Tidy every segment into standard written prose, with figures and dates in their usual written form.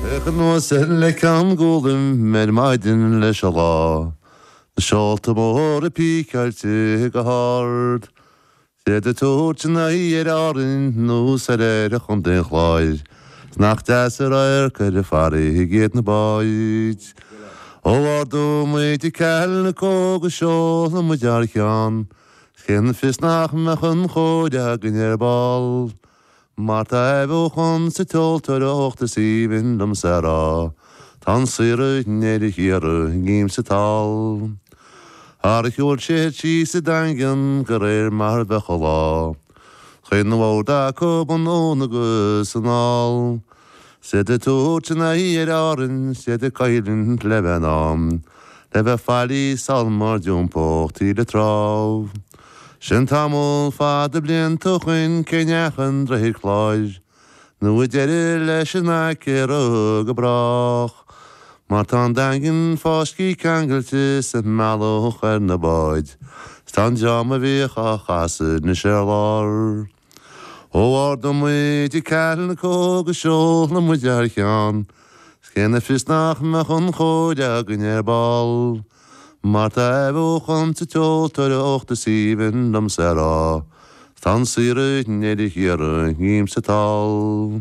Echen le kam golden med maiden le shala. The shalt more pikalte gehard. Said the torch na arin no said on den glide. Nacht as er fari get na boys. O do me die kelle koge shol na mujarkan. Geen vis nach me hun goja gnerbal. Marta ebochan se tol ter ochte sieben dom sera. Tan sire nere hier gim se tal. Har ik hoor chi se dangen gerer maar bechala. Geen woda koben ongus en al. Zet de toortje na hier aren, zet de keilen lebenam. Lebe fali salmar jumpocht i de trouw. Shentamol fa de blin tuchin kenyachen drehir klaij. Nu dere leschna kero gebrach. Martan dangen faski kangeltjes en maloch na boyd. Stan jame weer gasse ne sherlar. O ordom we die kalen koge shol na mujarkan. Skene vis nach me gon goja gnerbal. Marta ebochan te tol ter ochte sieben dom sera. Stan sire nede hier gim se tal.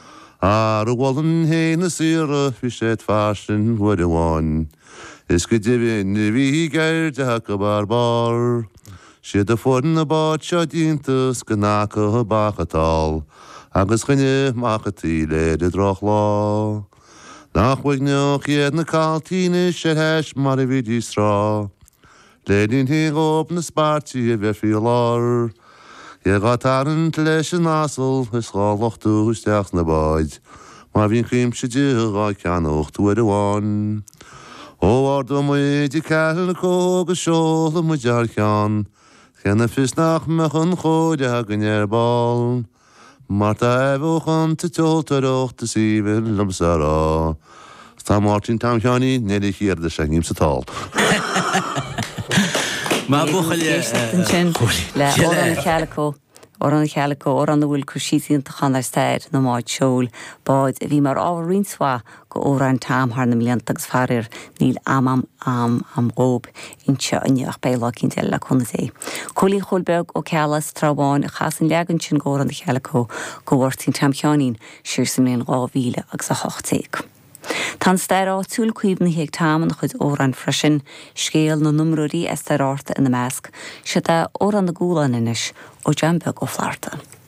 Ar wallen heen sire fishet fashion would one. Is gedivin vi geld barbar. Shed de forden about shadintus ganaka bachatal. Agus gine machatile de drochla. Nach wignoch jed na kaltine shed hash marividi stra. Ledin hing op na spartie vefilar. Je gaat daar een lesje nasel, is galoch toe sterk na boyd. Maar wie kriemsje je kan nog toe de wan. O ordom we die kale koge shol moet jaar gaan. Geen vis nach me hun goja gnerbal. Marta ebochan te tol ter te sieben lom sara. Sta Martin Tamjani nede hier de shangim se tal. Ma buchel le oran calico oran the will cushisin to khan staid no ma chol bod vi mar avrinswa go oran tam har na miliantags farir nil am rob in chanya bailak in tella kunse koli holberg o kalas traban khasen lagen chin go oran the calico go wortin tamchanin shirsin ravile agsa hochtek Tan stair á túl cuimhna héag táman chud óran freisin, scéal na numróí estar áta in na measc, si tá óran na gúlan inis ó jambeg ó flarta.